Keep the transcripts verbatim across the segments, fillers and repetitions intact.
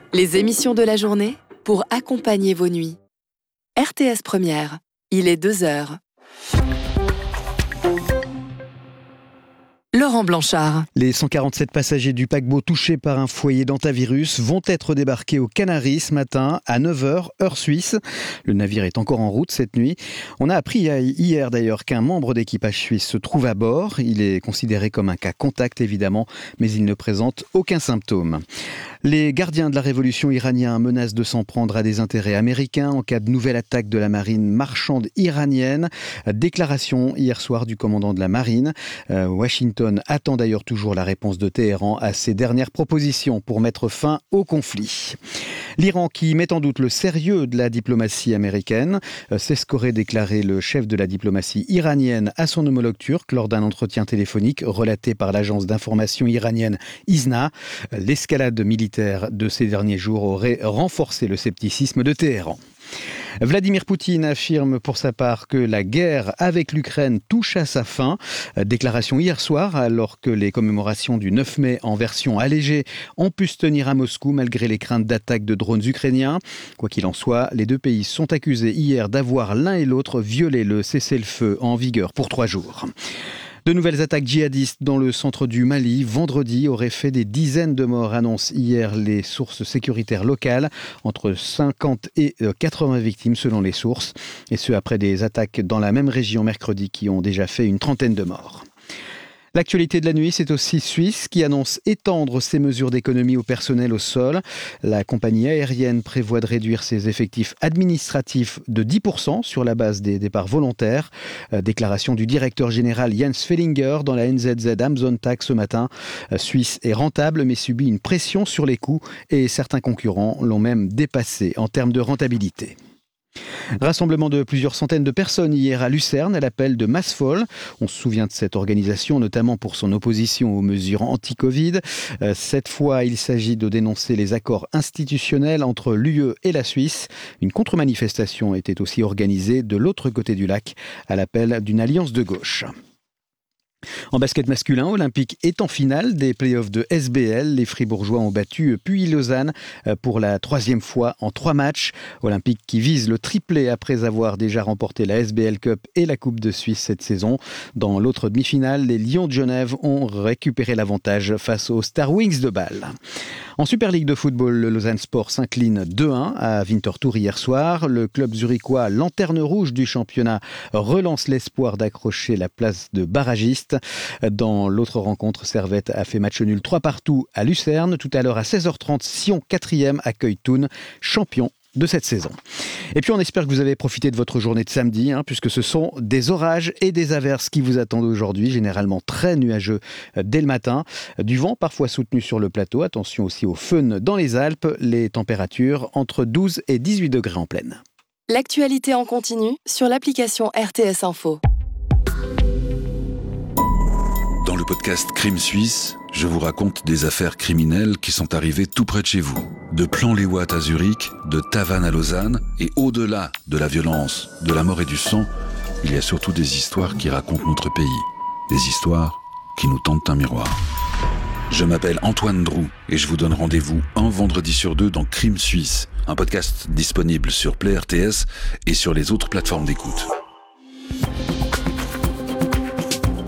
Les émissions de la journée pour accompagner vos nuits. R T S Première, il est deux heures. Laurent Blanchard. Les cent quarante-sept passagers du paquebot touchés par un foyer d'hantavirus vont être débarqués aux Canaries ce matin à neuf heures, heure suisse. Le navire est encore en route cette nuit. On a appris hier d'ailleurs qu'un membre d'équipage suisse se trouve à bord. Il est considéré comme un cas contact évidemment, mais il ne présente aucun symptôme. Les gardiens de la révolution iranienne menacent de s'en prendre à des intérêts américains en cas de nouvelle attaque de la marine marchande iranienne. Déclaration hier soir du commandant de la marine. Euh, Washington attend d'ailleurs toujours la réponse de Téhéran à ses dernières propositions pour mettre fin au conflit. L'Iran qui met en doute le sérieux de la diplomatie américaine, c'est ce qu'aurait déclaré le chef de la diplomatie iranienne à son homologue turc lors d'un entretien téléphonique relaté par l'agence d'information iranienne I S N A. L'escalade militaire de ces derniers jours aurait renforcé le scepticisme de Téhéran. Vladimir Poutine affirme pour sa part que la guerre avec l'Ukraine touche à sa fin. Déclaration hier soir alors que les commémorations du neuf mai en version allégée ont pu se tenir à Moscou malgré les craintes d'attaques de drones ukrainiens. Quoi qu'il en soit, les deux pays sont accusés hier d'avoir l'un et l'autre violé le cessez-le-feu en vigueur pour trois jours. De nouvelles attaques djihadistes dans le centre du Mali, vendredi, auraient fait des dizaines de morts, annoncent hier les sources sécuritaires locales. Entre cinquante et quatre-vingts victimes selon les sources. Et ce, après des attaques dans la même région mercredi qui ont déjà fait une trentaine de morts. L'actualité de la nuit, c'est aussi Suisse qui annonce étendre ses mesures d'économie au personnel au sol. La compagnie aérienne prévoit de réduire ses effectifs administratifs de dix pour cent sur la base des départs volontaires. Déclaration du directeur général Jens Fellinger dans la N Z Z Amazon Tag ce matin. Suisse est rentable mais subit une pression sur les coûts et certains concurrents l'ont même dépassé en termes de rentabilité. Rassemblement de plusieurs centaines de personnes hier à Lucerne à l'appel de Massvoll. On se souvient de cette organisation notamment pour son opposition aux mesures anti-Covid. Cette fois, il s'agit de dénoncer les accords institutionnels entre l'U E et la Suisse. Une contre-manifestation était aussi organisée de l'autre côté du lac à l'appel d'une alliance de gauche. En basket masculin, Olympique est en finale des playoffs de S B L. Les Fribourgeois ont battu Puy-Lausanne pour la troisième fois en trois matchs. Olympique qui vise le triplé après avoir déjà remporté la S B L Cup et la Coupe de Suisse cette saison. Dans l'autre demi-finale, les Lions de Genève ont récupéré l'avantage face aux Star Wings de Bâle. En Super League de football, le Lausanne Sport s'incline deux un à Winterthur hier soir. Le club zurichois, lanterne rouge du championnat, relance l'espoir d'accrocher la place de barragiste. Dans l'autre rencontre, Servette a fait match nul trois partout à Lucerne. Tout à l'heure à seize heures trente, Sion quatrième accueille Thun, champion de cette saison. Et puis on espère que vous avez profité de votre journée de samedi, hein, puisque ce sont des orages et des averses qui vous attendent aujourd'hui, généralement très nuageux dès le matin. Du vent parfois soutenu sur le plateau, attention aussi au fun dans les Alpes, les températures entre douze et dix-huit degrés en pleine. L'actualité en continu sur l'application R T S Info. Dans le podcast Crime Suisse, je vous raconte des affaires criminelles qui sont arrivées tout près de chez vous. De Plan-les-Ouates à Zurich, de Tavannes à Lausanne, et au-delà de la violence, de la mort et du sang, il y a surtout des histoires qui racontent notre pays. Des histoires qui nous tendent un miroir. Je m'appelle Antoine Drou et je vous donne rendez-vous un vendredi sur deux dans Crime Suisse, un podcast disponible sur Play R T S et sur les autres plateformes d'écoute.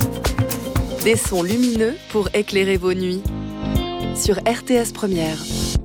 Des sons lumineux pour éclairer vos nuits. Sur R T S Première.